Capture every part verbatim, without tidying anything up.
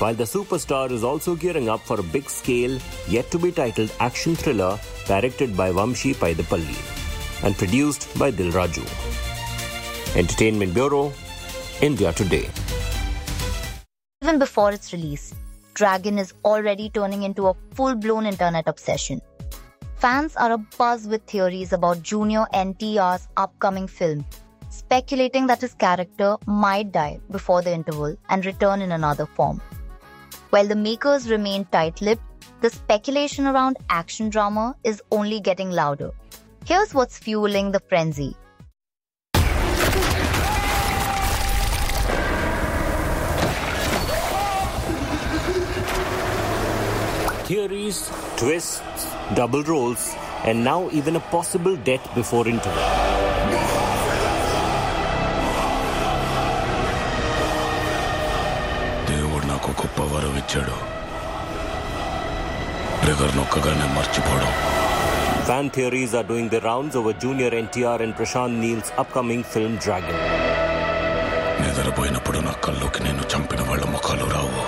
while the superstar is also gearing up for a big-scale, yet-to-be-titled action thriller directed by Vamshi Paidapalli and produced by Dil Raju. Entertainment Bureau, India Today. Even before its release, Dragon is already turning into a full-blown internet obsession. Fans are abuzz with theories about Junior N T R's upcoming film, speculating that his character might die before the interval and return in another form. While the makers remain tight-lipped, the speculation around action drama is only getting louder. Here's what's fueling the frenzy. Theories, twists, double roles, and now even a possible death before interval. దేవుడు నాకు గొప్ప వరం ఇచ్చాడు. Trigger నొక్కగానే మర్చిపోవడం. Fan theories are doing the rounds over Junior N T R and Prashant Neel's upcoming film Dragon. నిద్రపోయినప్పుడు నా కల్లోకి నేను చంపిన వాళ్ళ ముఖాలు రావు.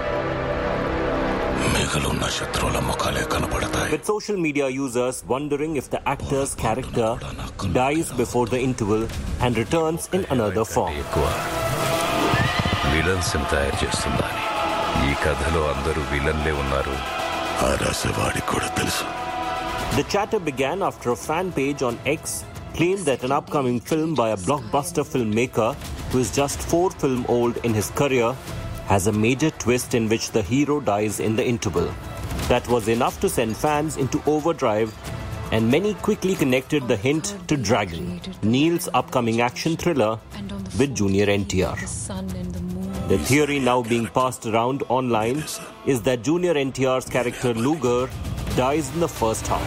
With social media users wondering if the actor's character dies before the interval and returns in another form. Villains ni తయారు చేస్తుందని ఈ కథలో అందరూ విలన్లే ఉన్నారు. ఆ రాసేవాడి కూడా తెలుసు. The chatter began after a fan page on X claimed that an upcoming film by a blockbuster filmmaker who is just four film old in his career has a major twist in which the hero dies in the interval. That was enough to send fans into overdrive, and many quickly connected the hint to Dragon, Neel's upcoming action thriller with Junior N T R. The theory now being passed around online is that Junior N T R's character Luger dies in the first half,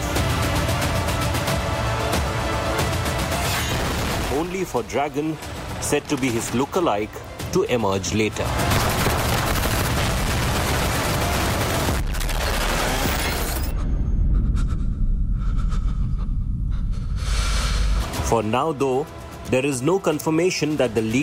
only for Dragon, said to be his lookalike, to emerge later. For now, though, there is no confirmation that the lead